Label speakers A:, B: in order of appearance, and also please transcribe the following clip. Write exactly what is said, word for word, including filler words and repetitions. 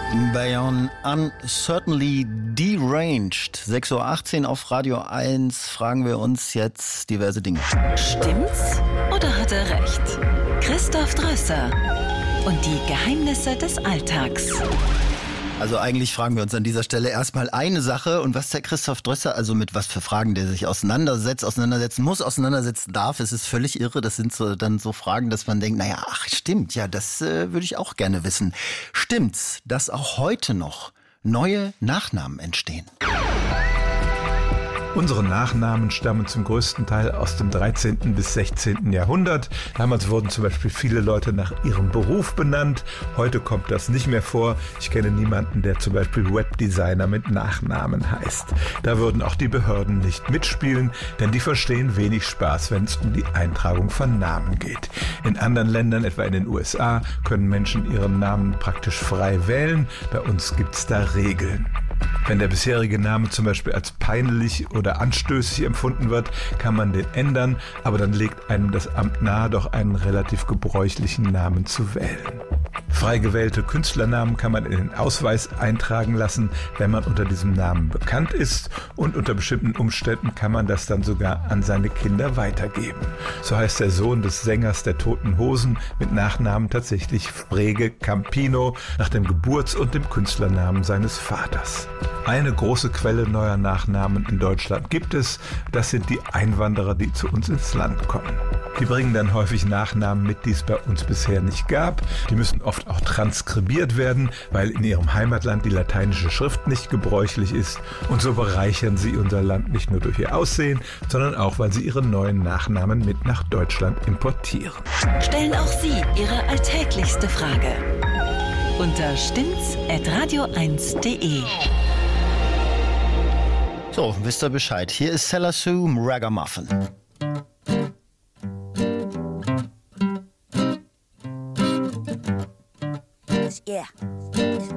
A: Beyond Uncertainly Deranged. sechs Uhr achtzehn auf Radio eins fragen wir uns jetzt diverse Dinge.
B: Stimmt's oder hat er recht? Christoph Drösser und die Geheimnisse des Alltags.
A: Also eigentlich fragen wir uns an dieser Stelle erstmal eine Sache, und was der Christoph Drösser, also mit was für Fragen der sich auseinandersetzt, auseinandersetzen muss, auseinandersetzen darf, es ist völlig irre. Das sind so dann so Fragen, dass man denkt, naja, ach stimmt, ja, das äh, würde ich auch gerne wissen. Stimmt's, dass auch heute noch neue Nachnamen entstehen?
C: Unsere Nachnamen stammen zum größten Teil aus dem dreizehnten bis sechzehnten Jahrhundert. Damals wurden zum Beispiel viele Leute nach ihrem Beruf benannt. Heute kommt das nicht mehr vor. Ich kenne niemanden, der zum Beispiel Webdesigner mit Nachnamen heißt. Da würden auch die Behörden nicht mitspielen, denn die verstehen wenig Spaß, wenn es um die Eintragung von Namen geht. In anderen Ländern, etwa in den U S A, können Menschen ihren Namen praktisch frei wählen. Bei uns gibt's da Regeln. Wenn der bisherige Name zum Beispiel als peinlich oder anstößig empfunden wird, kann man den ändern, aber dann legt einem das Amt nahe, doch einen relativ gebräuchlichen Namen zu wählen. Frei gewählte Künstlernamen kann man in den Ausweis eintragen lassen, wenn man unter diesem Namen bekannt ist, und unter bestimmten Umständen kann man das dann sogar an seine Kinder weitergeben. So heißt der Sohn des Sängers der Toten Hosen mit Nachnamen tatsächlich Frege Campino, nach dem Geburts- und dem Künstlernamen seines Vaters. Eine große Quelle neuer Nachnamen in Deutschland gibt es. Das sind die Einwanderer, die zu uns ins Land kommen. Die bringen dann häufig Nachnamen mit, die es bei uns bisher nicht gab. Die müssen oft auch transkribiert werden, weil in ihrem Heimatland die lateinische Schrift nicht gebräuchlich ist. Und so bereichern sie unser Land nicht nur durch ihr Aussehen, sondern auch, weil sie ihre neuen Nachnamen mit nach Deutschland importieren.
B: Stellen auch Sie Ihre alltäglichste Frage unter stimmt's at radio eins punkt de.
A: So, wisst ihr Bescheid. Hier ist Sailor Sue Ragamuffin.
D: Yeah.